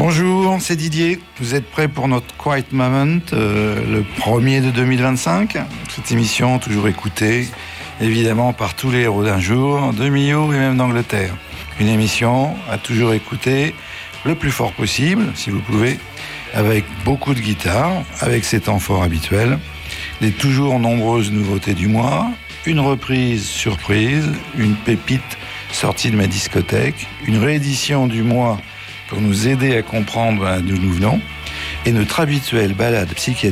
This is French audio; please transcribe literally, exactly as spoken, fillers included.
Bonjour, c'est Didier. Vous êtes prêts pour notre Quiet Moment, euh, le premier de deux mille vingt-cinq. Cette émission, toujours écoutée, évidemment, par tous les héros d'un jour, de Millau et même d'Angleterre. Une émission à toujours écouter le plus fort possible, si vous pouvez, avec beaucoup de guitare, avec ses temps forts habituels, les toujours nombreuses nouveautés du mois, une reprise surprise, une pépite sortie de ma discothèque, une réédition du mois pour nous aider à comprendre d'où nous venons, et notre habituelle balade psychédélique